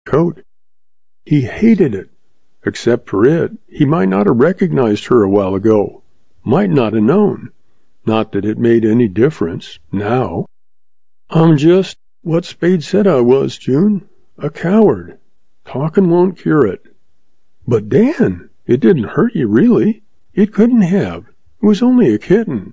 coat. He hated it. Except for it, he might not have recognized her a while ago. Might not have known. Not that it made any difference, now. I'm just what Spade said I was, June. A coward. Talking won't cure it. But, Dan, it didn't hurt you, really. It couldn't have. It was only a kitten.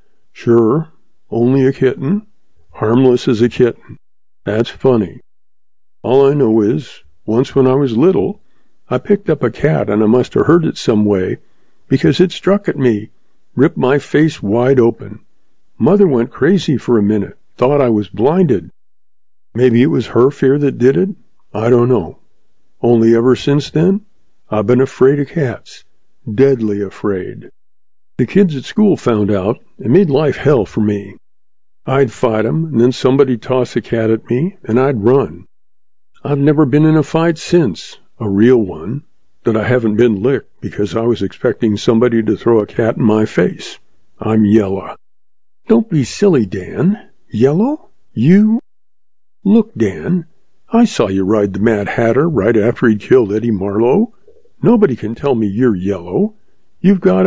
Sure, only a kitten. Harmless as a kitten. That's funny. All I know is, once when I was little, I picked up a cat and I must have hurt it some way, because it struck at me, ripped my face wide open. Mother went crazy for a minute, thought I was blinded. Maybe it was her fear that did it. I don't know. Only ever since then, I've been afraid of cats. Deadly afraid. The kids at school found out and made life hell for me. I'd fight 'em, and then somebody'd toss a cat at me, and I'd run. I've never been in a fight since, a real one, that I haven't been licked because I was expecting somebody to throw a cat in my face. I'm yellow. Don't be silly, Dan. Yellow? You? Look, Dan, I saw you ride the Mad Hatter right after he killed Eddie Marlowe. Nobody can tell me you're yellow. You've got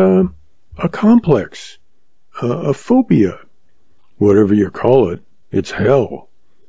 a complex, a phobia. Whatever you call it, it's hell.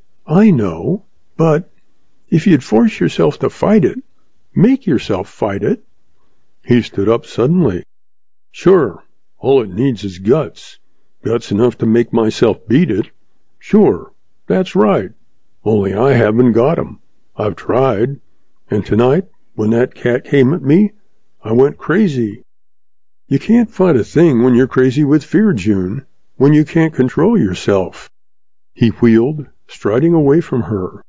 I know, but if you'd force yourself to fight it, make yourself fight it. He stood up suddenly. Sure, all it needs is guts. Guts enough to make myself beat it. Sure, that's right. Only I haven't got 'em. I've tried. And tonight, when that cat came at me, I went crazy. You can't fight a thing when you're crazy with fear, June, when you can't control yourself. He wheeled, striding away from her.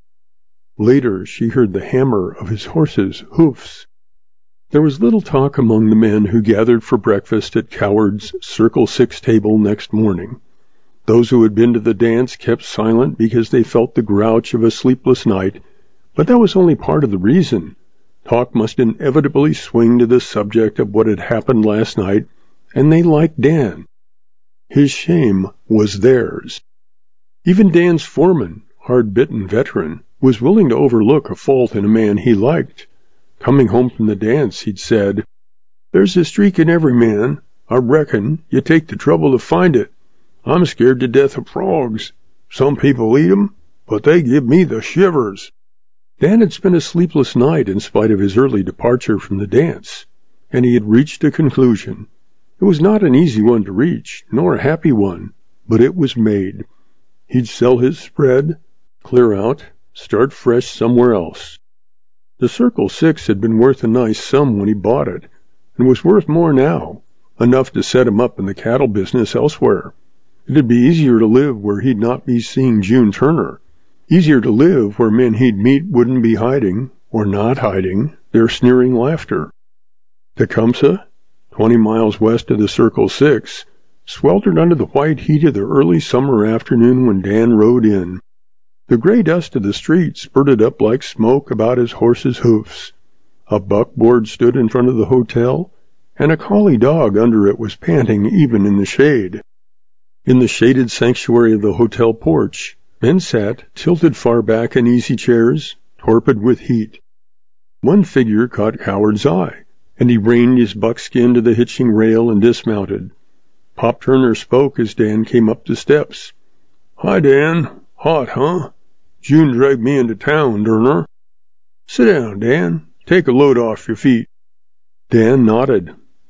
Later, she heard the hammer of his horse's hoofs. There was little talk among the men who gathered for breakfast at Coward's Circle 6 table next morning. Those who had been to the dance kept silent because they felt the grouch of a sleepless night, but that was only part of the reason. Talk must inevitably swing to the subject of what had happened last night, and they liked Dan. His shame was theirs. Even Dan's foreman, hard-bitten veteran, was willing to overlook a fault in a man he liked. Coming home from the dance, he'd said, "There's a streak in every man. I reckon you take the trouble to find it. I'm scared to death of frogs. Some people eat 'em, but they give me the shivers." Dan had spent a sleepless night in spite of his early departure from the dance, and he had reached a conclusion. It was not an easy one to reach, nor a happy one, but it was made. He'd sell his spread, clear out, start fresh somewhere else. The Circle 6 had been worth a nice sum when he bought it, and was worth more now, enough to set him up in the cattle business elsewhere. It'd be easier to live where he'd not be seeing June Turner, easier to live where men he'd meet wouldn't be hiding, or not hiding, their sneering laughter. Tecumseh, 20 miles west of the Circle 6, sweltered under the white heat of the early summer afternoon when Dan rode in. The gray dust of the street spurted up like smoke about his horse's hoofs. A buckboard stood in front of the hotel, and a collie dog under it was panting even in the shade. In the shaded sanctuary of the hotel porch, men sat, tilted far back in easy chairs, torpid with heat. One figure caught Coward's eye, and he reined his buckskin to the hitching rail and dismounted. Pop Turner spoke as Dan came up the steps. "Hi, Dan. Hot, huh? June dragged me into town, Turner." "Sit down, Dan. Take a load off your feet." Dan nodded.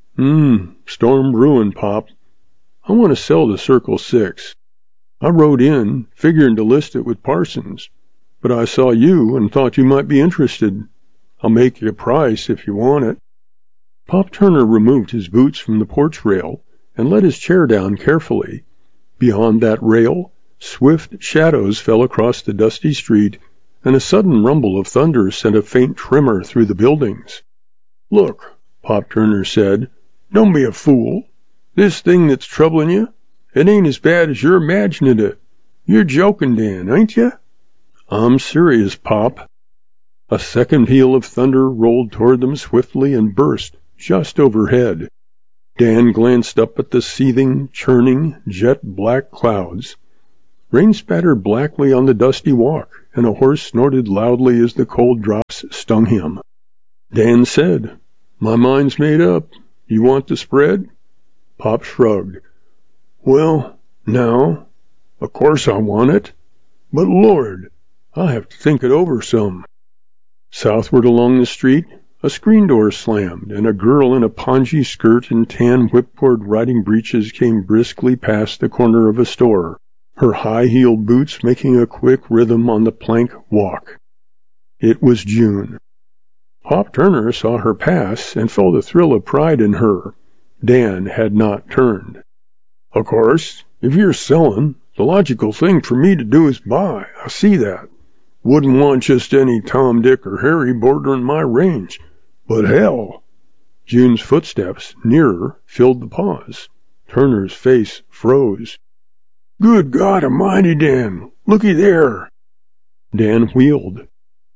Storm brewing, Pop. I want to sell the Circle 6. I rode in, figuring to list it with Parsons, but I saw you and thought you might be interested. I'll make you a price if you want it." Pop Turner removed his boots from the porch rail and let his chair down carefully. Beyond that rail, swift shadows fell across the dusty street, and a sudden rumble of thunder sent a faint tremor through the buildings. "Look," Pop Turner said, "don't be a fool. This thing that's troubling you, it ain't as bad as you're imagining it. You're joking, Dan, ain't you?" "I'm serious, Pop." A second peal of thunder rolled toward them swiftly and burst just overhead. Dan glanced up at the seething, churning, jet-black clouds. Rain spattered blackly on the dusty walk and a horse snorted loudly as the cold drops stung him. Dan said, "My mind's made up. You want the spread?" Pop shrugged. "Well, now, of course I want it. But Lord, I'll have to think it over some." Southward along the street, a screen door slammed, and a girl in a pongee skirt and tan whipcord riding breeches came briskly past the corner of a store, her high-heeled boots making a quick rhythm on the plank walk. It was June. Pop Turner saw her pass and felt a thrill of pride in her. Dan had not turned. "Of course, if you're selling, the logical thing for me to do is buy. I see that. Wouldn't want just any Tom, Dick, or Harry bordering my range. But hell!" June's footsteps, nearer, filled the pause. Turner's face froze. "Good God Almighty, Dan! Looky there!" Dan wheeled.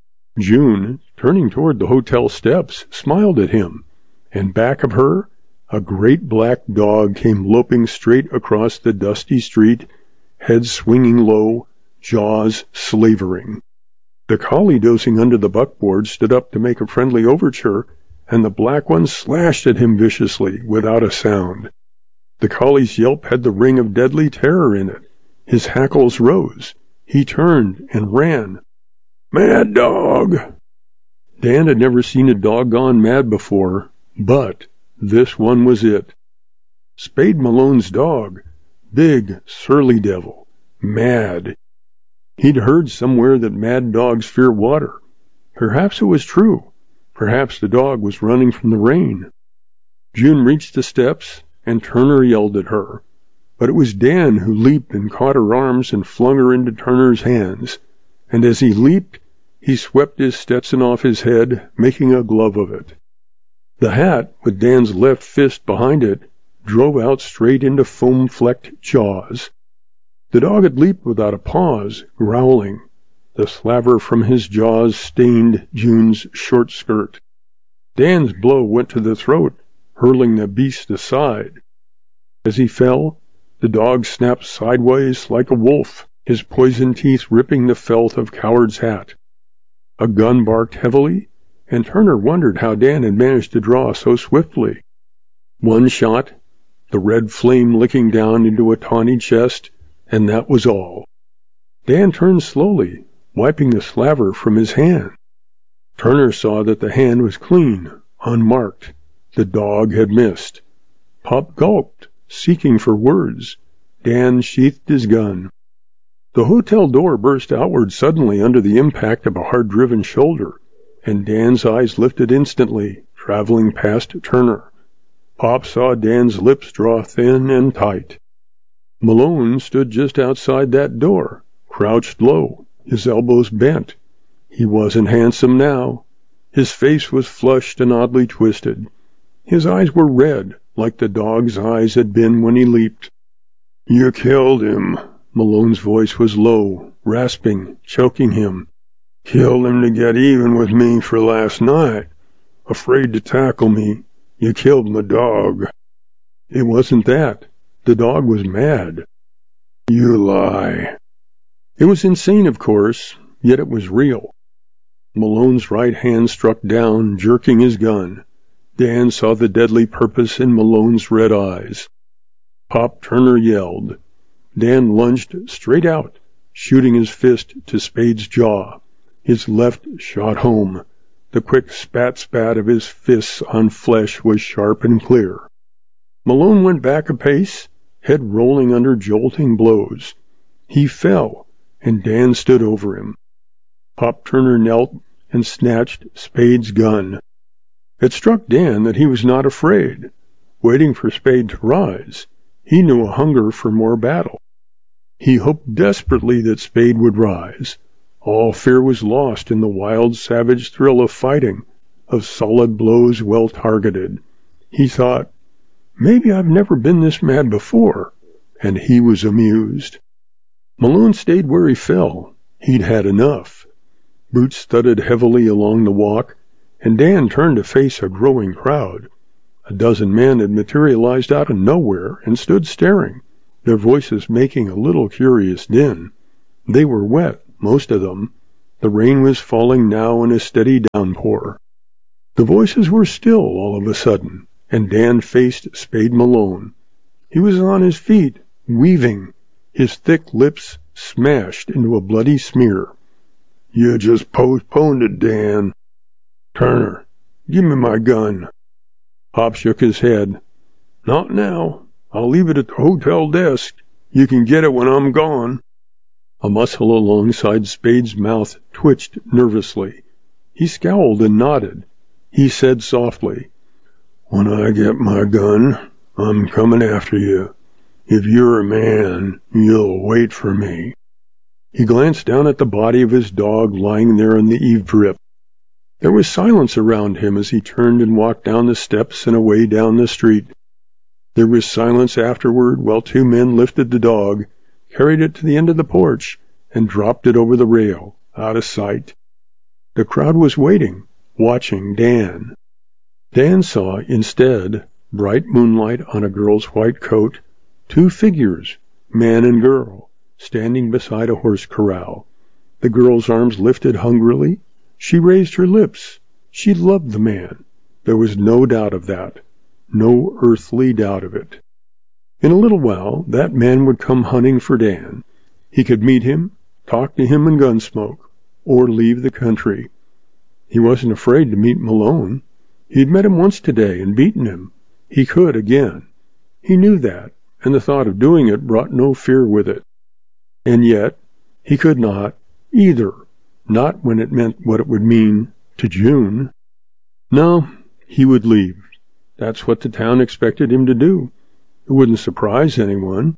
June, turning toward the hotel steps, smiled at him, and back of her, a great black dog came loping straight across the dusty street, head swinging low, jaws slavering. The collie dozing under the buckboard stood up to make a friendly overture, and the black one slashed at him viciously, without a sound. The collie's yelp had the ring of deadly terror in it. His hackles rose. He turned and ran. "Mad dog!" Dan had never seen a dog gone mad before, but this one was it. Spade Malone's dog. Big, surly devil. Mad. He'd heard somewhere that mad dogs fear water. Perhaps it was true. Perhaps the dog was running from the rain. June reached the steps, and Turner yelled at her. But it was Dan who leaped and caught her arms and flung her into Turner's hands. And as he leaped, he swept his Stetson off his head, making a glove of it. The hat, with Dan's left fist behind it, drove out straight into foam-flecked jaws. The dog had leaped without a pause, growling. The slaver from his jaws stained June's short skirt. Dan's blow went to the throat, hurling the beast aside. As he fell, the dog snapped sideways like a wolf, his poison teeth ripping the felt of Coward's hat. A gun barked heavily, and Turner wondered how Dan had managed to draw so swiftly. One shot, the red flame licking down into a tawny chest, and that was all. Dan turned slowly, wiping the slaver from his hand. Turner saw that the hand was clean, unmarked. The dog had missed. Pop gulped, seeking for words. Dan sheathed his gun. The hotel door burst outward suddenly under the impact of a hard-driven shoulder, and Dan's eyes lifted instantly, traveling past Turner. Pop saw Dan's lips draw thin and tight. Malone stood just outside that door, crouched low, his elbows bent. He wasn't handsome now. His face was flushed and oddly twisted. His eyes were red, like the dog's eyes had been when he leaped. "You killed him." Malone's voice was low, rasping, choking him. "Killed him to get even with me for last night. Afraid to tackle me. You killed my dog." "It wasn't that. The dog was mad." "You lie." It was insane, of course, yet it was real. Malone's right hand struck down, jerking his gun. Dan saw the deadly purpose in Malone's red eyes. Pop Turner yelled. Dan lunged straight out, shooting his fist to Spade's jaw. His left shot home. The quick spat-spat of his fists on flesh was sharp and clear. Malone went back a pace, head rolling under jolting blows. He fell, and Dan stood over him. Pop Turner knelt and snatched Spade's gun. It struck Dan that he was not afraid. Waiting for Spade to rise, he knew a hunger for more battle. He hoped desperately that Spade would rise. All fear was lost in the wild, savage thrill of fighting, of solid blows well targeted. He thought, maybe I've never been this mad before, and he was amused. Malone stayed where he fell. He'd had enough. Boots thudded heavily along the walk, and Dan turned to face a growing crowd. A dozen men had materialized out of nowhere and stood staring, their voices making a little curious din. They were wet, most of them, The rain was falling now in a steady downpour. The voices were still all of a sudden, and Dan faced Spade Malone. He was on his feet, weaving, his thick lips smashed into a bloody smear. "You just postponed it, Dan." "Turner, give me my gun." Pop shook his head. "Not now. I'll leave it at the hotel desk. You can get it when I'm gone." A muscle alongside Spade's mouth twitched nervously. He scowled and nodded. He said softly, "When I get my gun, I'm coming after you. If you're a man, you'll wait for me." He glanced down at the body of his dog lying there in the eave drip. There was silence around him as he turned and walked down the steps and away down the street. There was silence afterward while two men lifted the dog, carried it to the end of the porch, and dropped it over the rail, out of sight. The crowd was waiting, watching Dan. Dan saw, instead, bright moonlight on a girl's white coat, two figures, man and girl, standing beside a horse corral. The girl's arms lifted hungrily. She raised her lips. She loved the man. There was no doubt of that. No earthly doubt of it. In a little while, that man would come hunting for Dan. He could meet him, talk to him in Gunsmoke, or leave the country. He wasn't afraid to meet Malone. He'd met him once today and beaten him. He could again. He knew that, and the thought of doing it brought no fear with it. And yet, he could not, either, not when it meant what it would mean to June. No, he would leave. That's what the town expected him to do. It wouldn't surprise anyone.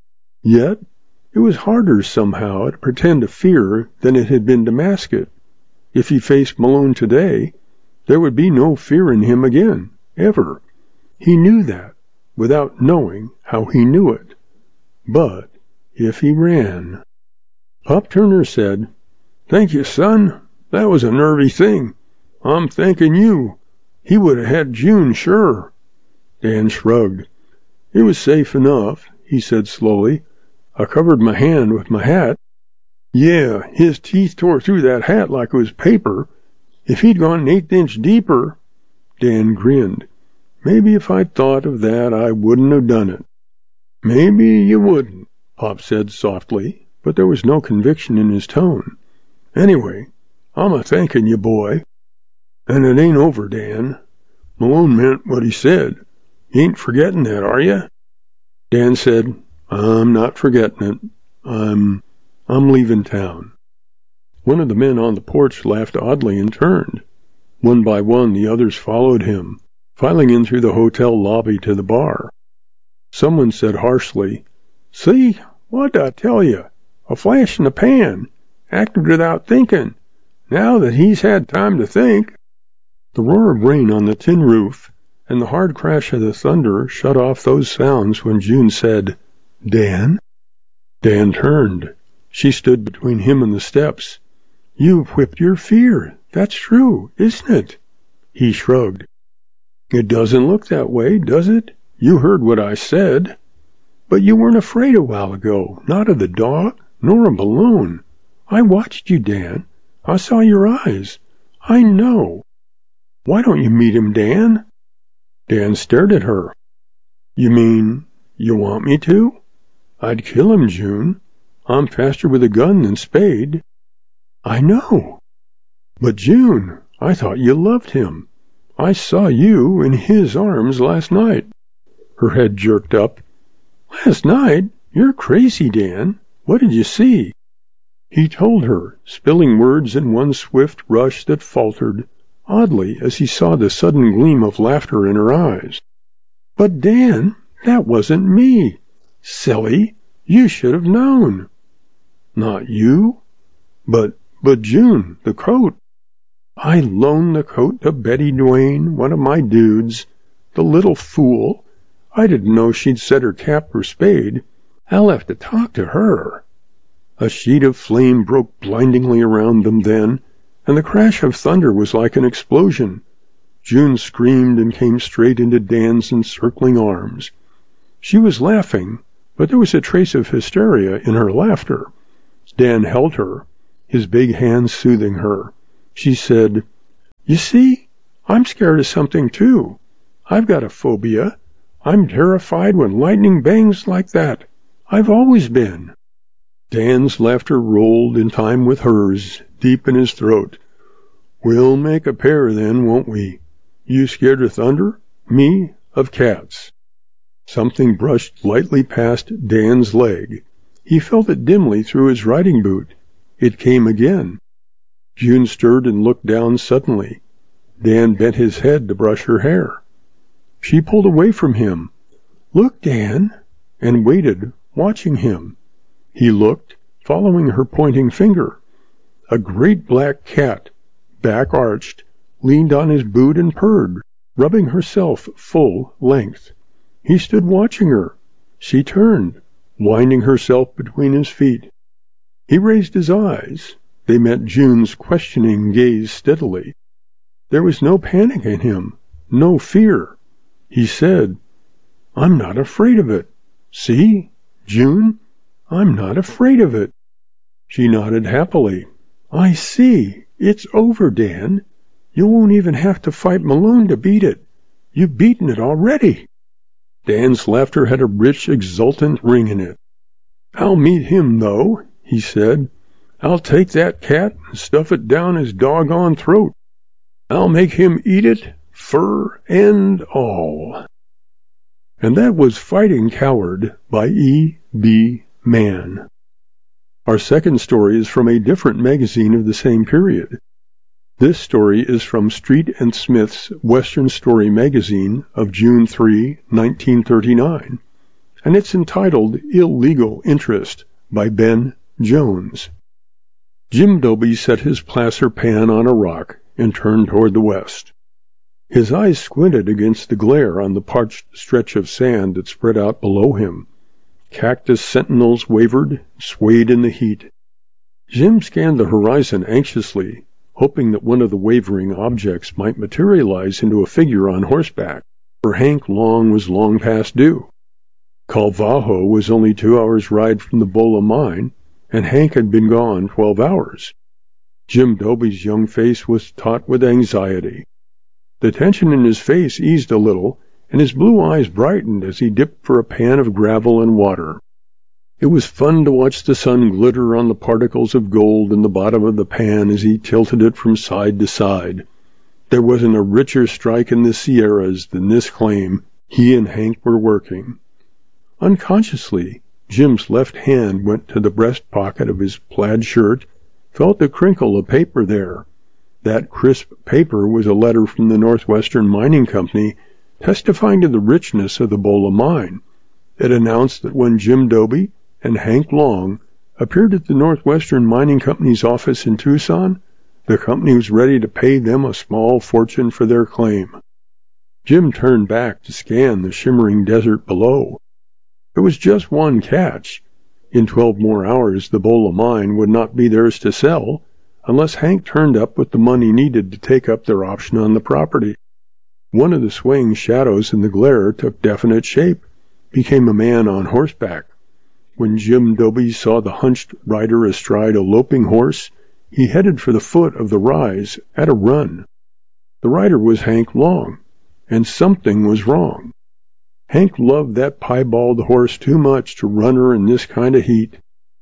Yet, it was harder somehow to pretend to fear than it had been to mask it. If he faced Malone today, there would be no fear in him again, ever. He knew that, without knowing how he knew it. But if he ran... Pop Turner said, "Thank you, son. That was a nervy thing. I'm thanking you. He would have had June, sure." Dan shrugged. "It was safe enough," he said slowly. "I covered my hand with my hat." "Yeah, his teeth tore through that hat like it was paper. If he'd gone an eighth-inch deeper..." Dan grinned. "Maybe if I'd thought of that, I wouldn't have done it." "Maybe you wouldn't," Pop said softly, but there was no conviction in his tone. "Anyway, I'm a-thanking you, boy. And it ain't over, Dan. Malone meant what he said. You ain't forgetting that, are you?" Dan said, "I'm not forgetting it. I'm leaving town." One of the men on the porch laughed oddly and turned. One by one, the others followed him, filing in through the hotel lobby to the bar. Someone said harshly, "See? What'd I tell you? A flash in the pan. Acted without thinking. Now that he's had time to think..." The roar of rain on the tin roof and the hard crash of the thunder shut off those sounds when June said, "Dan?" Dan turned. She stood between him and the steps. "You've whipped your fear. That's true, isn't it?" He shrugged. "It doesn't look that way, does it? You heard what I said. But you weren't afraid a while ago, not of the dog, nor of Malone. I watched you, Dan. I saw your eyes. I know. Why don't you meet him, Dan?" Dan stared at her. "You mean, you want me to? I'd kill him, June. I'm faster with a gun than Spade." "I know. But, June, I thought you loved him. I saw you in his arms last night." Her head jerked up. "Last night? You're crazy, Dan. What did you see?" He told her, spilling words in one swift rush that faltered, oddly, as he saw the sudden gleam of laughter in her eyes. "But, Dan, that wasn't me. Silly. You should have known." "Not you? But June, the coat." "I loaned the coat to Betty Duane, one of my dudes. The little fool. I didn't know she'd set her cap for Spade. I'll have to talk to her." A sheet of flame broke blindingly around them then, and the crash of thunder was like an explosion. June screamed and came straight into Dan's encircling arms. She was laughing, but there was a trace of hysteria in her laughter. Dan held her. his big hands soothing her. She said, "You see, I'm scared of something too. I've got a phobia. I'm terrified when lightning bangs like that. I've always been." Dan's laughter rolled in time with hers, deep in his throat. "We'll make a pair then, won't we? You scared of thunder? Me of cats." Something brushed lightly past Dan's leg. He felt it dimly through his riding boot. It came again. June stirred and looked down suddenly. Dan bent his head to brush her hair. She pulled away from him. "Look, Dan," and waited, watching him. He looked, following her pointing finger. A great black cat, back arched, leaned on his boot and purred, rubbing herself full length. He stood watching her. She turned, winding herself between his feet. He raised his eyes. They met June's questioning gaze steadily. There was no panic in him, no fear. He said, "I'm not afraid of it. See, June, I'm not afraid of it." She nodded happily. "I see. It's over, Dan. You won't even have to fight Malone to beat it. You've beaten it already." Dan's laughter had a rich, exultant ring in it. "I'll meet him, though," he said. "I'll take that cat and stuff it down his doggone throat. I'll make him eat it, fur and all." And that was Fighting Coward by E.B. Mann. Our second story is from a different magazine of the same period. This story is from Street and Smith's Western Story magazine of June 3, 1939, and it's entitled Illegal Interest by Ben Jones. Jim Doby set his placer pan on a rock and turned toward the west. His eyes squinted against the glare on the parched stretch of sand that spread out below him. Cactus sentinels wavered, swayed in the heat. Jim scanned the horizon anxiously, hoping that one of the wavering objects might materialize into a figure on horseback, for Hank Long was long past due. Calvajo was only 2 hours' ride from the Bola mine, and Hank had been gone 12 hours. Jim Doby's young face was taut with anxiety. The tension in his face eased a little, and his blue eyes brightened as he dipped for a pan of gravel and water. It was fun to watch the sun glitter on the particles of gold in the bottom of the pan as he tilted it from side to side. There wasn't a richer strike in the Sierras than this claim he and Hank were working. Unconsciously, Jim's left hand went to the breast pocket of his plaid shirt, felt the crinkle of paper there. That crisp paper was a letter from the Northwestern Mining Company testifying to the richness of the Bola mine. It announced that when Jim Doby and Hank Long appeared at the Northwestern Mining Company's office in Tucson, the company was ready to pay them a small fortune for their claim. Jim turned back to scan the shimmering desert below. There was just one catch. In 12 more hours, the Bola mine would not be theirs to sell, unless Hank turned up with the money needed to take up their option on the property. One of the swaying shadows in the glare took definite shape, became a man on horseback. When Jim Doby saw the hunched rider astride a loping horse, he headed for the foot of the rise at a run. The rider was Hank Long, and something was wrong. Hank loved that piebald horse too much to run her in this kind of heat.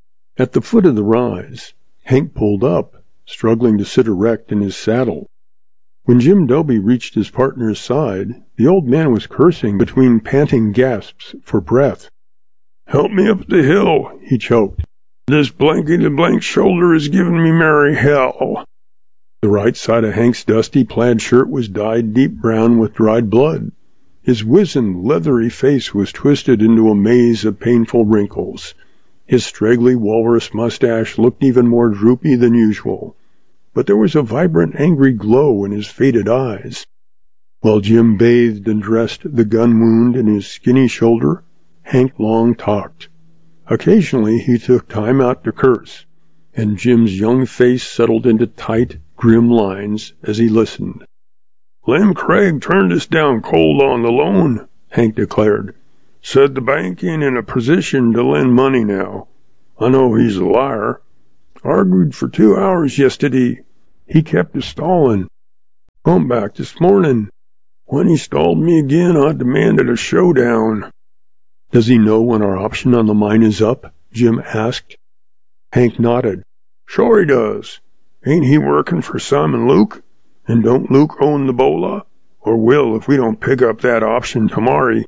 At the foot of the rise, Hank pulled up, struggling to sit erect in his saddle. When Jim Doby reached his partner's side, the old man was cursing between panting gasps for breath. "Help me up the hill," he choked. "This blankety-blank shoulder is giving me merry hell." The right side of Hank's dusty plaid shirt was dyed deep brown with dried blood. His wizened, leathery face was twisted into a maze of painful wrinkles. His straggly walrus mustache looked even more droopy than usual, but there was a vibrant, angry glow in his faded eyes. While Jim bathed and dressed the gun wound in his skinny shoulder, Hank Long talked. Occasionally he took time out to curse, and Jim's young face settled into tight, grim lines as he listened. "Lem Craig turned us down cold on the loan," Hank declared. "Said the bank ain't in a position to lend money now. I know he's a liar. Argued for 2 hours yesterday. He kept a stalling. Come back this morning. When he stalled me again, I demanded a showdown." "Does he know when our option on the mine is up?" Jim asked. Hank nodded. "Sure he does. Ain't he working for Simon Luke? And don't Luke own the Bola? Or will if we don't pick up that option tomorrow.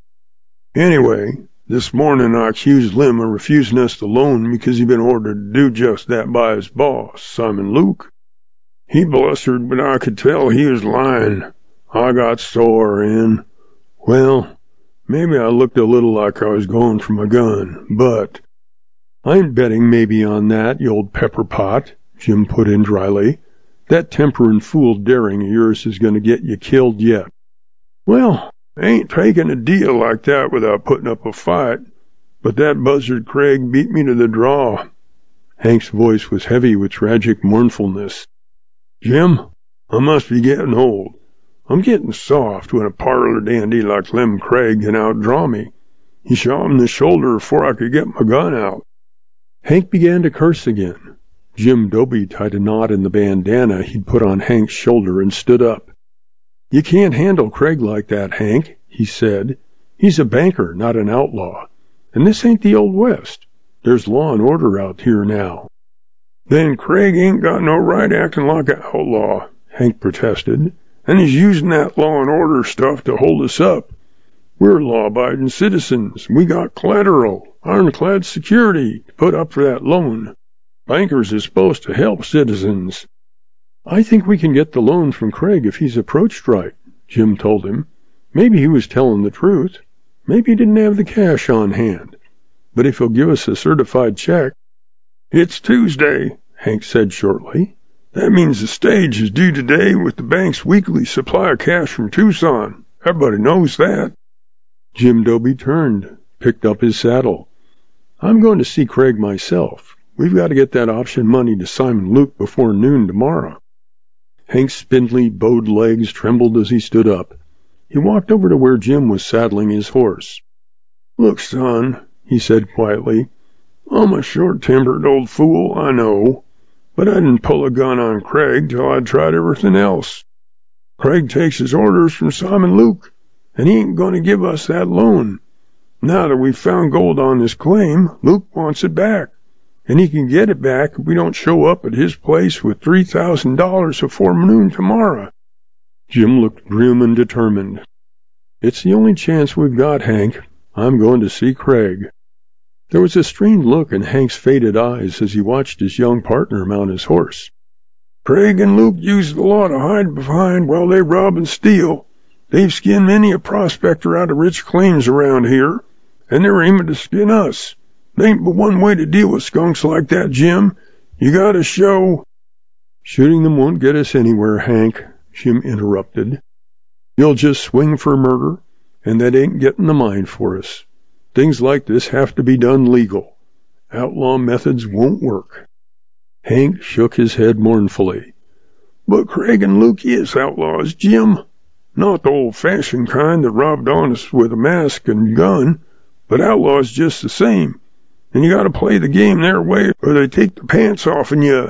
Anyway, this morning I accused Lim of refusing us the loan because he'd been ordered to do just that by his boss, Simon Luke. He blustered, but I could tell he was lying. I got sore and, well, maybe I looked a little like I was going for my gun, but—" "I'm betting maybe on that, you old pepper pot," Jim put in dryly. "That temper and fool daring of yours is going to get you killed yet." "Well, I ain't taking a deal like that without putting up a fight, but that buzzard Craig beat me to the draw." Hank's voice was heavy with tragic mournfulness. "Jim, I must be getting old. I'm getting soft when a parlor dandy like Lem Craig can outdraw me. He shot him in the shoulder before I could get my gun out." Hank began to curse again. Jim Doby tied a knot in the bandana he'd put on Hank's shoulder and stood up. "You can't handle Craig like that, Hank," he said. "He's a banker, not an outlaw. And this ain't the Old West. There's law and order out here now." "Then Craig ain't got no right acting like an outlaw," Hank protested. "And he's using that law and order stuff to hold us up. We're law-abiding citizens. We got collateral, ironclad security to put up for that loan. Bankers is supposed to help citizens." "I think we can get the loan from Craig if he's approached right," Jim told him. "Maybe he was telling the truth. Maybe he didn't have the cash on hand. But if he'll give us a certified check—" "It's Tuesday," Hank said shortly. "That means the stage is due today with the bank's weekly supply of cash from Tucson. Everybody knows that." Jim Doby turned, picked up his saddle. "I'm going to see Craig myself. We've got to get that option money to Simon Luke before noon tomorrow." Hank's spindly, bowed legs trembled as he stood up. He walked over to where Jim was saddling his horse. "Look, son," he said quietly, "I'm a short-tempered old fool, I know, but I didn't pull a gun on Craig till I'd tried everything else. Craig takes his orders from Simon Luke, and he ain't going to give us that loan. Now that we've found gold on this claim, Luke wants it back, and he can get it back if we don't show up at his place with $3,000 before noon tomorrow." Jim looked grim and determined. "It's the only chance we've got, Hank. I'm going to see Craig." There was a strained look in Hank's faded eyes as he watched his young partner mount his horse. "Craig and Luke use the law to hide behind while they rob and steal. They've skinned many a prospector out of rich claims around here, and they're aiming to skin us. There ain't but one way to deal with skunks like that, Jim. You gotta show—" "Shooting them won't get us anywhere, Hank," Jim interrupted. "You'll just swing for murder, and that ain't getting the mine for us. Things like this have to be done legal. Outlaw methods won't work." Hank shook his head mournfully. "But Craig and Luke is outlaws, Jim. Not the old-fashioned kind that robbed honest with a mask and gun, but outlaws just the same. And you gotta play the game their way or they take the pants off'n you."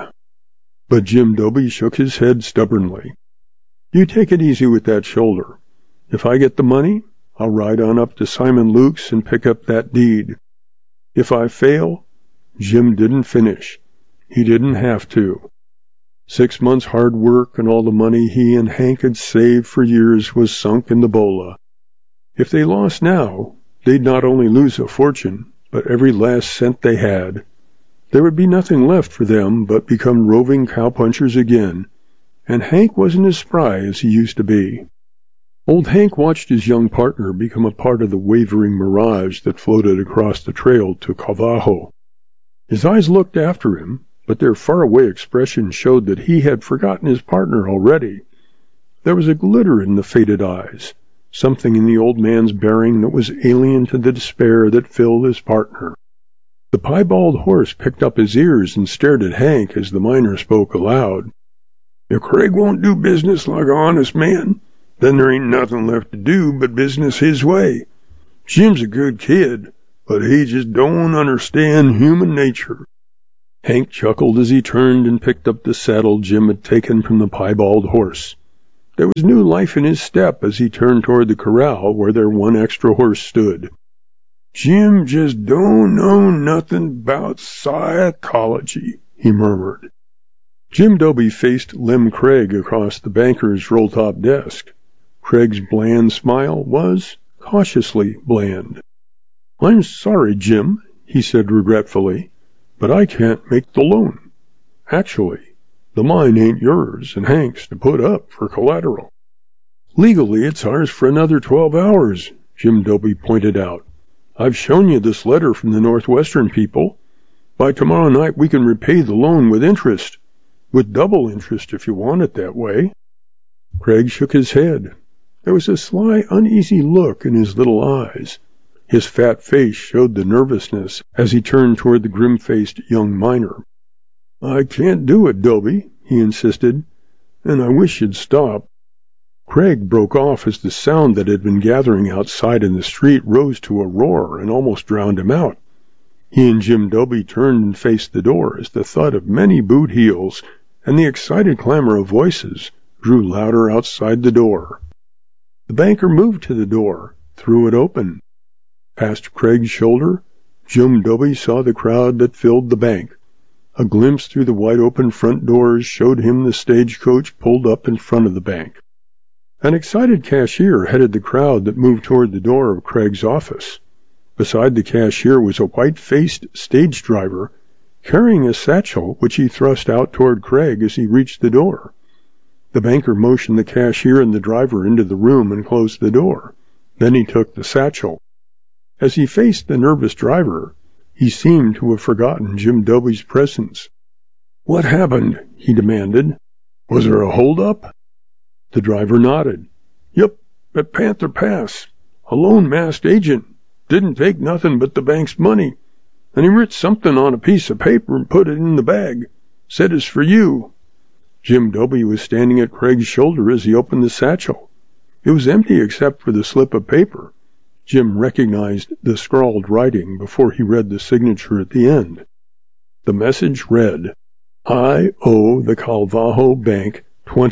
But Jim Doby shook his head stubbornly. "You take it easy with that shoulder. If I get the money, I'll ride on up to Simon Luke's and pick up that deed. If I fail—" Jim didn't finish. He didn't have to. 6 months' hard work and all the money he and Hank had saved for years was sunk in the Bola. If they lost now, they'd not only lose a fortune, but every last cent they had. There would be nothing left for them but become roving cowpunchers again, and Hank wasn't as spry as he used to be. Old Hank watched his young partner become a part of the wavering mirage that floated across the trail to Cavajo. His eyes looked after him, but their faraway expression showed that he had forgotten his partner already. There was a glitter in the faded eyes, something in the old man's bearing that was alien to the despair that filled his partner. The piebald horse picked up his ears and stared at Hank as the miner spoke aloud. "If Craig won't do business like an honest man, then there ain't nothing left to do but business his way. Jim's a good kid, but he just don't understand human nature." Hank chuckled as he turned and picked up the saddle Jim had taken from the piebald horse. There was new life in his step as he turned toward the corral where their one extra horse stood. "Jim just don't know nothing about psychology," he murmured. Jim Dobie faced Lem Craig across the banker's roll-top desk. Craig's bland smile was cautiously bland. "I'm sorry, Jim," he said regretfully, "but I can't make the loan. Actually, the mine ain't yours and Hank's to put up for collateral." "Legally, it's ours for another 12 hours, Jim Dobie pointed out. "I've shown you this letter from the Northwestern people. By tomorrow night we can repay the loan with interest. With double interest if you want it that way." Craig shook his head. There was a sly, uneasy look in his little eyes. His fat face showed the nervousness as he turned toward the grim-faced young miner. "I can't do it, Dobie," he insisted, "and I wish you'd stop." Craig broke off as the sound that had been gathering outside in the street rose to a roar and almost drowned him out. He and Jim Dobie turned and faced the door as the thud of many boot heels and the excited clamor of voices grew louder outside the door. The banker moved to the door, threw it open. Past Craig's shoulder, Jim Dobie saw the crowd that filled the bank. A glimpse through the wide-open front doors showed him the stagecoach pulled up in front of the bank. An excited cashier headed the crowd that moved toward the door of Craig's office. Beside the cashier was a white-faced stage driver, carrying a satchel which he thrust out toward Craig as he reached the door. The banker motioned the cashier and the driver into the room and closed the door. Then he took the satchel. As he faced the nervous driver, he seemed to have forgotten Jim Dobie's presence. "What happened?" he demanded. "Was there a hold-up?" The driver nodded. "Yep, at Panther Pass. A lone masked agent. Didn't take nothing but the bank's money. And he writ something on a piece of paper and put it in the bag. Said it's for you." Jim Dobie was standing at Craig's shoulder as he opened the satchel. It was empty except for the slip of paper. Jim recognized the scrawled writing before he read the signature at the end. The message read, "I owe the Calvajo Bank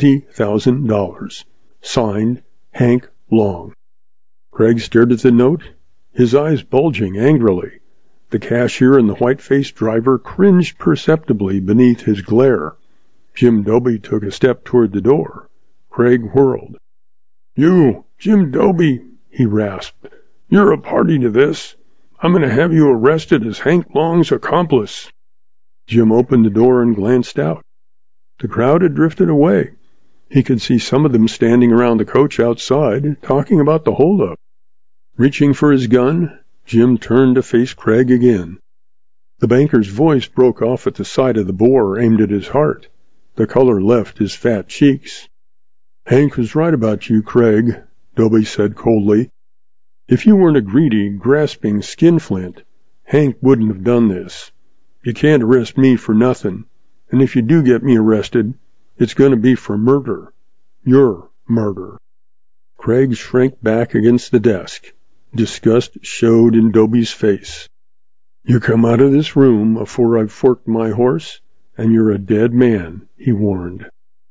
$20,000. Signed, Hank Long." Craig stared at the note, his eyes bulging angrily. The cashier and the white-faced driver cringed perceptibly beneath his glare. Jim Dobie took a step toward the door. Craig whirled. "You, Jim Dobie," he rasped. "You're a party to this. I'm going to have you arrested as Hank Long's accomplice." Jim opened the door and glanced out. The crowd had drifted away. He could see some of them standing around the coach outside, talking about the holdup. Reaching for his gun, Jim turned to face Craig again. The banker's voice broke off at the sight of the bore aimed at his heart. The color left his fat cheeks. "Hank was right about you, Craig," Dobie said coldly. "If you weren't a greedy, grasping skinflint, Hank wouldn't have done this. You can't arrest me for nothing, and if you do get me arrested, it's going to be for murder. Your murder." Craig shrank back against the desk. Disgust showed in Dobie's face. "You come out of this room afore I've forked my horse, and you're a dead man," he warned.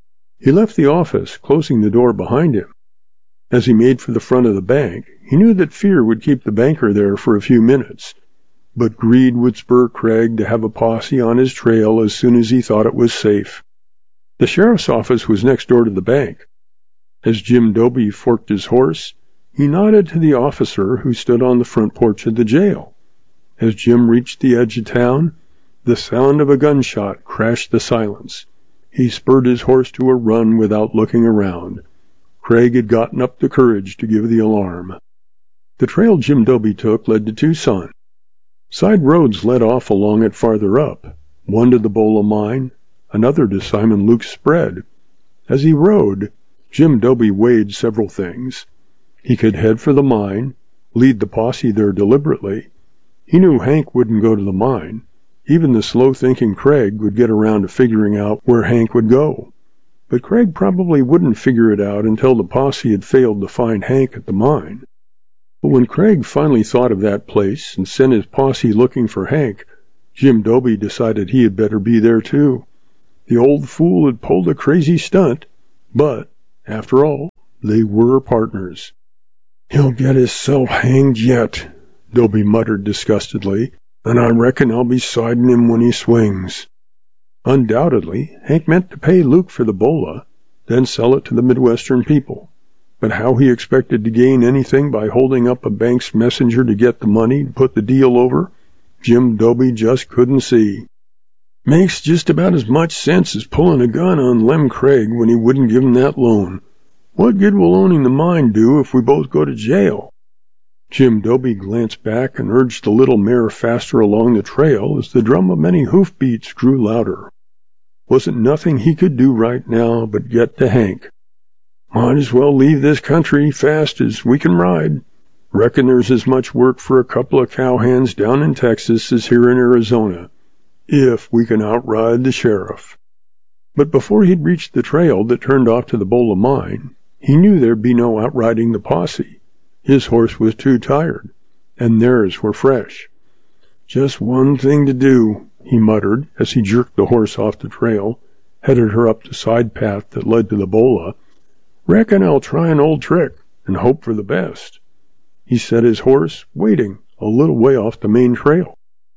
He left the office, closing the door behind him. As he made for the front of the bank, he knew that fear would keep the banker there for a few minutes, but greed would spur Craig to have a posse on his trail as soon as he thought it was safe. The sheriff's office was next door to the bank. As Jim Dobie forked his horse, he nodded to the officer who stood on the front porch of the jail. As Jim reached the edge of town, the sound of a gunshot crashed the silence. He spurred his horse to a run without looking around. Craig had gotten up the courage to give the alarm. The trail Jim Dobie took led to Tucson. Side roads led off along it farther up, one to the Bola mine, another to Simon Luke's spread. As he rode, Jim Dobie weighed several things. He could head for the mine, lead the posse there deliberately. He knew Hank wouldn't go to the mine. Even the slow-thinking Craig would get around to figuring out where Hank would go. But Craig probably wouldn't figure it out until the posse had failed to find Hank at the mine. But when Craig finally thought of that place and sent his posse looking for Hank, Jim Dobie decided he had better be there too. The old fool had pulled a crazy stunt, but, after all, they were partners. "He'll get hisself hanged yet," Dobie muttered disgustedly, "and I reckon I'll be siding him when he swings." Undoubtedly, Hank meant to pay Luke for the bola, then sell it to the Midwestern people. But how he expected to gain anything by holding up a bank's messenger to get the money to put the deal over, Jim Dobie just couldn't see. "Makes just about as much sense as pulling a gun on Lem Craig when he wouldn't give him that loan. What good will owning the mine do if we both go to jail?" Jim Dobie glanced back and urged the little mare faster along the trail as the drum of many hoofbeats grew louder. Wasn't nothing he could do right now but get to Hank. "Might as well leave this country fast as we can ride. Reckon there's as much work for a couple of cowhands down in Texas as here in Arizona, if we can outride the sheriff." But before he'd reached the trail that turned off to the Bola mine, he knew there'd be no outriding the posse. His horse was too tired, and theirs were fresh. "Just one thing to do," he muttered as he jerked the horse off the trail, headed her up the side path that led to the Bola. "Reckon I'll try an old trick and hope for the best." He set his horse, waiting, a little way off the main trail.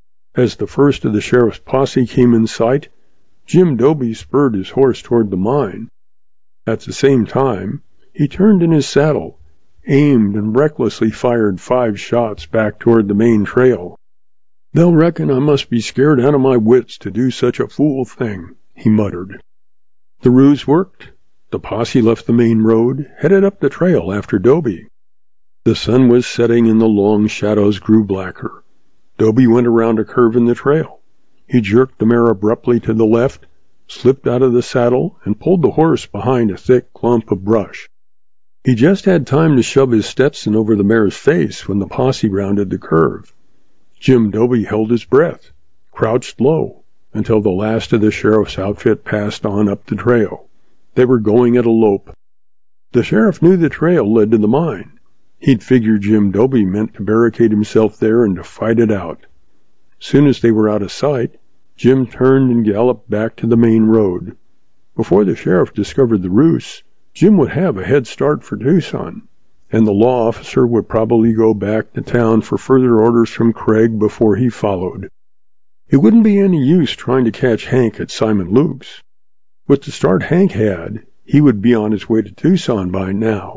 As the first of the sheriff's posse came in sight, Jim Dobie spurred his horse toward the mine. At the same time, he turned in his saddle, aimed and recklessly fired 5 shots back toward the main trail. "They'll reckon I must be scared out of my wits to do such a fool thing," he muttered. The ruse worked. The posse left the main road, headed up the trail after Dobie. The sun was setting and the long shadows grew blacker. Dobie went around a curve in the trail. He jerked the mare abruptly to the left, slipped out of the saddle, and pulled the horse behind a thick clump of brush. He just had time to shove his Stetson over the mare's face when the posse rounded the curve. Jim Dobie held his breath, crouched low, until the last of the sheriff's outfit passed on up the trail. They were going at a lope. The sheriff knew the trail led to the mine. He'd figured Jim Dobie meant to barricade himself there and to fight it out. Soon as they were out of sight, Jim turned and galloped back to the main road. Before the sheriff discovered the ruse, Jim would have a head start for Tucson, and the law officer would probably go back to town for further orders from Craig before he followed. It wouldn't be any use trying to catch Hank at Simon Luke's. With the start Hank had, he would be on his way to Tucson by now.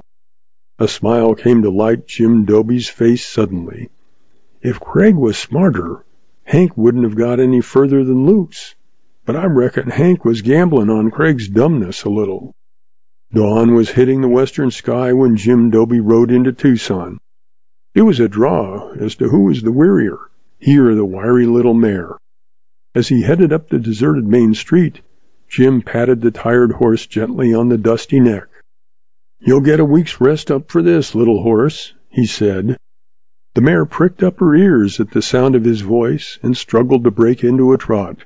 A smile came to light Jim Dobie's face suddenly. If Craig was smarter, Hank wouldn't have got any further than Luke's. But I reckon Hank was gambling on Craig's dumbness a little. Dawn was hitting the western sky when Jim Dobie rode into Tucson. It was a draw as to who was the wearier, he or the wiry little mare. As he headed up the deserted main street, Jim patted the tired horse gently on the dusty neck. "You'll get a week's rest up for this, little horse," he said. The mare pricked up her ears at the sound of his voice and struggled to break into a trot.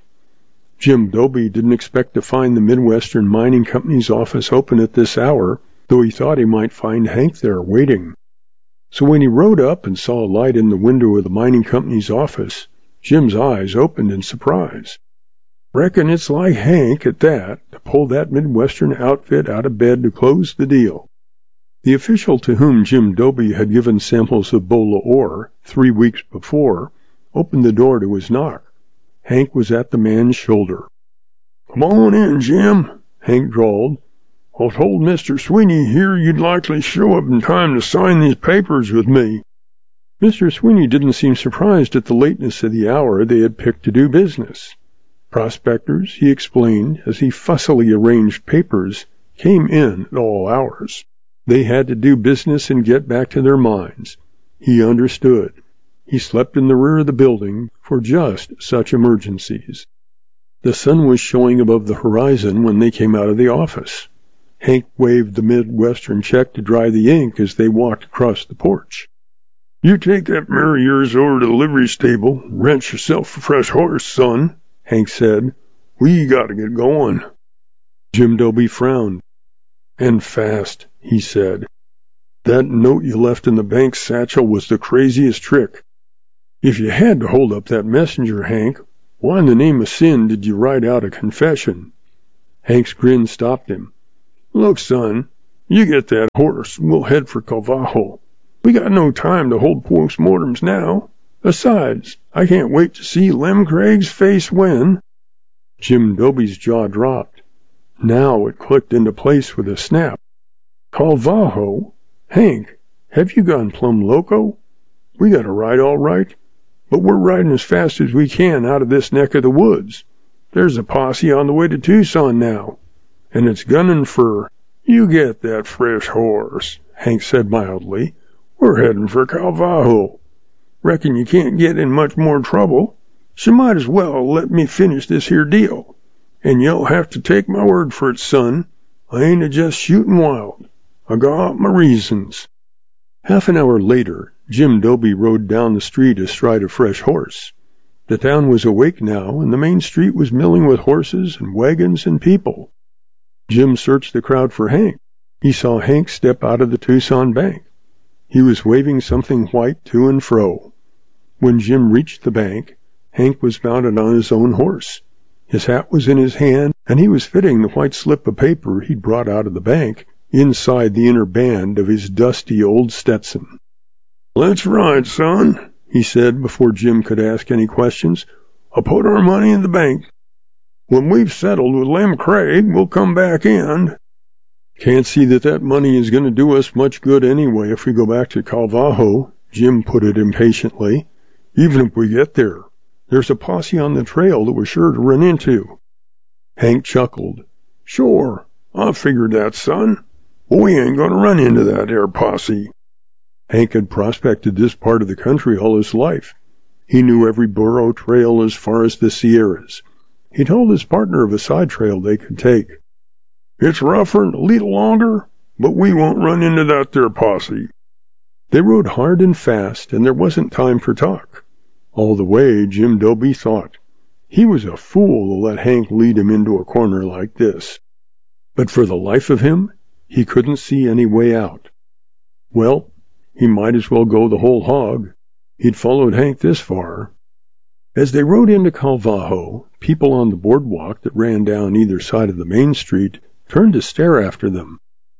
Jim Dobie didn't expect to find the Midwestern Mining Company's office open at this hour, though he thought he might find Hank there waiting. So when he rode up and saw a light in the window of the mining company's office, Jim's eyes opened in surprise. "Reckon it's like Hank, at that, to pull that Midwestern outfit out of bed to close the deal." The official to whom Jim Dobie had given samples of Bola ore 3 weeks before opened the door to his knock. Hank was at the man's shoulder. "Come on in, Jim," Hank drawled. "I told Mr. Sweeney here you'd likely show up in time to sign these papers with me." Mr. Sweeney didn't seem surprised at the lateness of the hour they had picked to do business. Prospectors, he explained, as he fussily arranged papers, came in at all hours. They had to do business and get back to their mines. He understood. He slept in the rear of the building for just such emergencies. The sun was showing above the horizon when they came out of the office. Hank waved the Midwestern check to dry the ink as they walked across the porch. "You take that mare of yours over to the livery stable, rent yourself a fresh horse, son," Hank said. "We got to get going." Jim Dobie frowned. "And fast," he said. "That note you left in the bank's satchel was the craziest trick. If you had to hold up that messenger, Hank, Why in the name of sin did you write out a confession?" Hank's grin stopped him. "Look, son, you get that horse, and we'll head for Calvajo. We got no time to hold post-mortems now. Besides, I can't wait to see Lem Craig's face when—" Jim Doby's jaw dropped. Now it clicked into place with a snap. "Calvajo? Hank, have you gone plumb loco? We got a ride all right, but we're riding as fast as we can out of this neck of the woods. There's a posse on the way to Tucson now, and it's gunning for—" "You get that fresh horse," Hank said mildly. "We're heading for Calvajo. Reckon you can't get in much more trouble, so might as well let me finish this here deal. And you'll have to take my word for it, son. I ain't just shooting wild. I got my reasons." Half an hour later, Jim Doby rode down the street astride a fresh horse. The town was awake now, and the main street was milling with horses and wagons and people. Jim searched the crowd for Hank. He saw Hank step out of the Tucson bank. He was waving something white to and fro. When Jim reached the bank, Hank was mounted on his own horse. His hat was in his hand, and he was fitting the white slip of paper he'd brought out of the bank inside the inner band of his dusty old Stetson. "Let's ride, son," he said before Jim could ask any questions. "I'll put our money in the bank. When we've settled with Lem Craig, we'll come back in." "Can't see that money is going to do us much good anyway if we go back to Calvajo," Jim put it impatiently. "Even if we get there, there's a posse on the trail that we're sure to run into." Hank chuckled. "Sure, I figured that, son. But we ain't going to run into that air posse." Hank had prospected this part of the country all his life. He knew every burro trail as far as the Sierras. He told his partner of a side trail they could take. "It's rougher and a little longer, but we won't run into that there posse." They rode hard and fast, and there wasn't time for talk. All the way, Jim Doby thought, he was a fool to let Hank lead him into a corner like this. But for the life of him, he couldn't see any way out. Well, he might as well go the whole hog. He'd followed Hank this far. As they rode into Calvajo, people on the boardwalk that ran down either side of the main street turned to stare after them.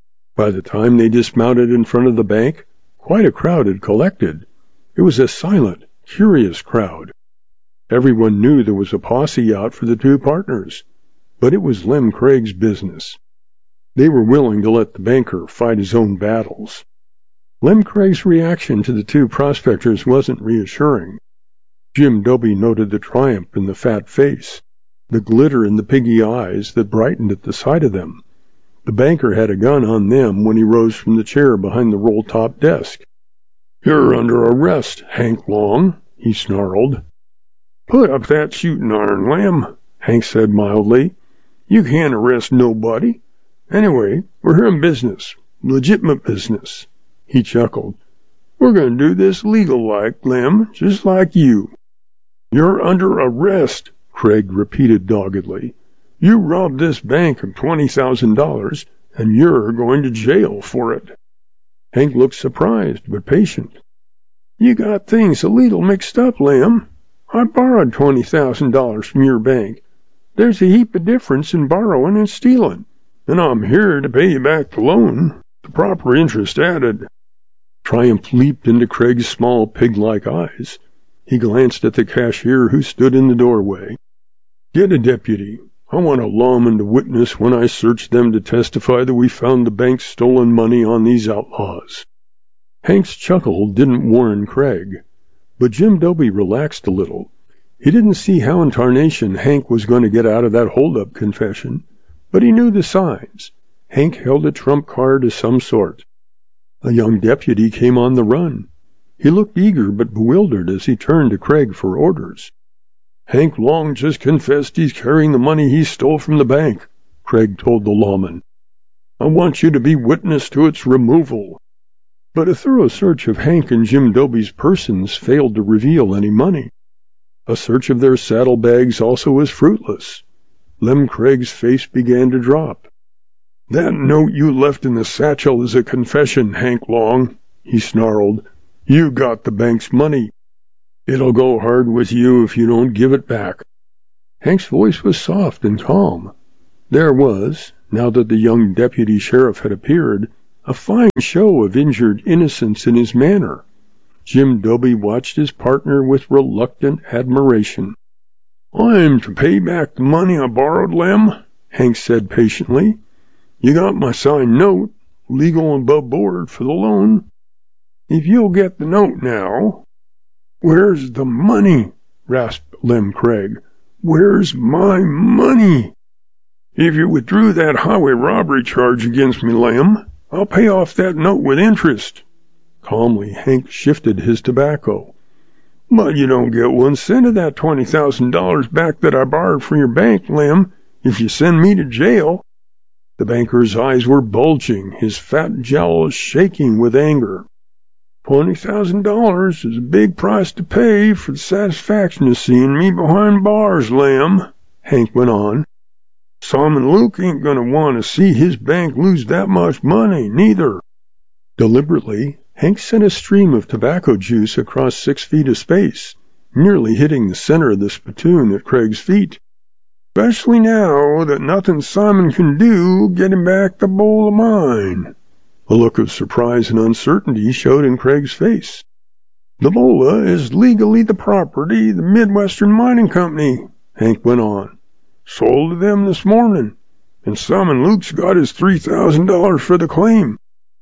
By the time they dismounted in front of the bank, quite a crowd had collected. It was a silent, curious crowd. Everyone knew there was a posse out for the two partners, but it was Lem Craig's business. They were willing to let the banker fight his own battles. Lem Craig's reaction to the two prospectors wasn't reassuring. Jim Doby noted the triumph in the fat face, the glitter in the piggy eyes that brightened at the sight of them. The banker had a gun on them when he rose from the chair behind the roll-top desk. "You're under arrest, Hank Long," he snarled. "Put up that shooting iron, Lem," Hank said mildly. "You can't arrest nobody. Anyway, we're here in business, legitimate business." He chuckled. "We're going to do this legal-like, Lem, just like you." "You're under arrest," Craig repeated doggedly. "You robbed this bank of $20,000, and you're going to jail for it." Hank looked surprised, but patient. "You got things a little mixed up, Lem. I borrowed $20,000 from your bank. There's a heap of difference in borrowing and stealing, and I'm here to pay you back the loan, the proper interest added." Triumph leaped into Craig's small pig-like eyes. He glanced at the cashier who stood in the doorway. "Get a deputy. I want a lawman to witness when I search them to testify that we found the bank's stolen money on these outlaws." Hank's chuckle didn't warn Craig, but Jim Doby relaxed a little. He didn't see how in tarnation Hank was going to get out of that hold-up confession, but he knew the signs. Hank held a trump card of some sort. A young deputy came on the run. He looked eager but bewildered as he turned to Craig for orders. "Hank Long just confessed he's carrying the money he stole from the bank," Craig told the lawman. "I want you to be witness to its removal." But a thorough search of Hank and Jim Doby's persons failed to reveal any money. A search of their saddlebags also was fruitless. Lem Craig's face began to drop. "That note you left in the satchel is a confession, Hank Long," he snarled. "You got the bank's money. It'll go hard with you if you don't give it back." Hank's voice was soft and calm. There was, now that the young deputy sheriff had appeared, a fine show of injured innocence in his manner. Jim Dobie watched his partner with reluctant admiration. "I'm to pay back the money I borrowed, Lem," Hank said patiently. "You got my signed note, legal and above board for the loan. If you'll get the note now—" "Where's the money?" rasped Lem Craig. "Where's my money?" "If you withdrew that highway robbery charge against me, Lem, I'll pay off that note with interest." Calmly, Hank shifted his tobacco. "But you don't get 1 cent of that $20,000 back that I borrowed from your bank, Lem, if you send me to jail." The banker's eyes were bulging, his fat jowls shaking with anger. $20,000 is a big price to pay for the satisfaction of seeing me behind bars, Lem," Hank went on. "Simon Luke ain't going to want to see his bank lose that much money, neither." Deliberately, Hank sent a stream of tobacco juice across 6 feet of space, nearly hitting the center of the spittoon at Craig's feet. "Especially now that nothing Simon can do getting back the bowl of mine." A look of surprise and uncertainty showed in Craig's face. "The bola is legally the property of the Midwestern Mining Company," Hank went on. "Sold to them this morning, and Simon Luke's got his $3,000 for the claim.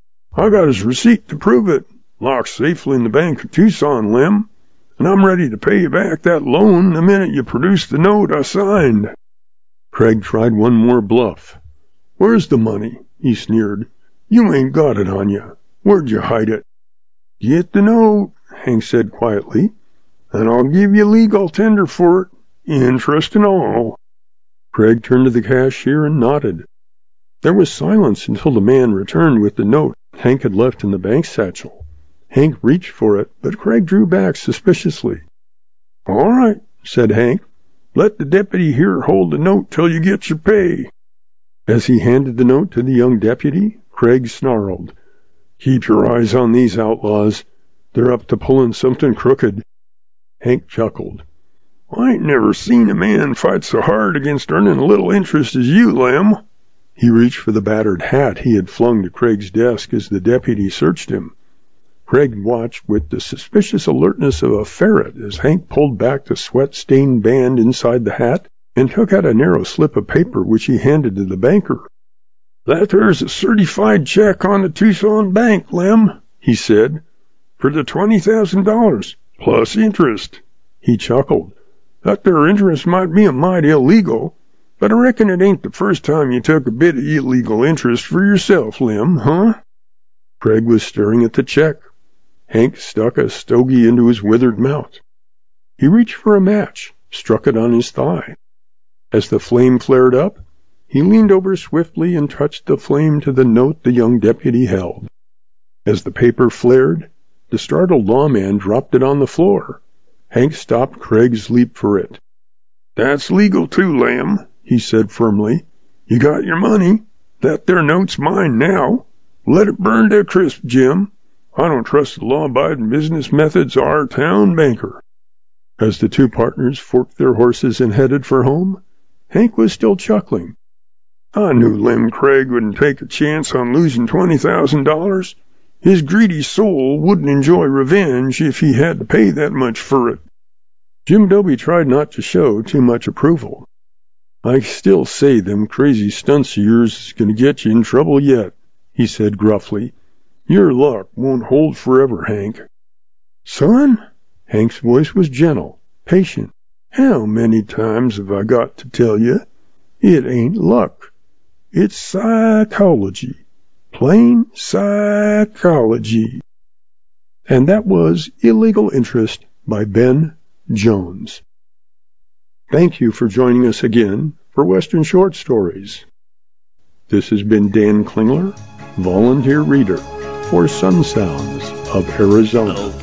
I got his receipt to prove it, locked safely in the Bank of Tucson, Lem, and I'm ready to pay you back that loan the minute you produce the note I signed." Craig tried one more bluff. "Where's the money?" he sneered. "You ain't got it on you. Where'd you hide it?" "Get the note," Hank said quietly, "and I'll give you legal tender for it, interest and all." Craig turned to the cashier and nodded. There was silence until the man returned with the note Hank had left in the bank satchel. Hank reached for it, but Craig drew back suspiciously. "All right," said Hank. "Let the deputy here hold the note till you get your pay." As he handed the note to the young deputy, Craig snarled, "Keep your eyes on these outlaws. They're up to pulling something crooked." Hank chuckled. "I ain't never seen a man fight so hard against earning a little interest as you, Lem." He reached for the battered hat he had flung to Craig's desk as the deputy searched him. Craig watched with the suspicious alertness of a ferret as Hank pulled back the sweat-stained band inside the hat and took out a narrow slip of paper which he handed to the banker. "That there's a certified check on the Tucson Bank, Lem," he said, "for the $20,000, plus interest." He chuckled. "That there interest might be a mite illegal, but I reckon it ain't the first time you took a bit of illegal interest for yourself, Lem, huh?" Craig was staring at the check. Hank stuck a stogie into his withered mouth. He reached for a match, struck it on his thigh. As the flame flared up, he leaned over swiftly and touched the flame to the note the young deputy held. As the paper flared, the startled lawman dropped it on the floor. Hank stopped Craig's leap for it. "That's legal too, Lem," he said firmly. "You got your money. That there note's mine now. Let it burn to a crisp, Jim. I don't trust the law-abiding business methods of our town banker." As the two partners forked their horses and headed for home, Hank was still chuckling. "I knew Lem Craig wouldn't take a chance on losing $20,000. His greedy soul wouldn't enjoy revenge if he had to pay that much for it." Jim Dobie tried not to show too much approval. "I still say them crazy stunts of yours is going to get you in trouble yet," he said gruffly. "Your luck won't hold forever, Hank." "Son," Hank's voice was gentle, patient. "How many times have I got to tell you? It ain't luck. It's psychology. Plain psychology." And that was Illegal Interest by Ben Jones. Thank you for joining us again for Western Short Stories. This has been Dan Klingler, volunteer reader for Sun Sounds of Arizona.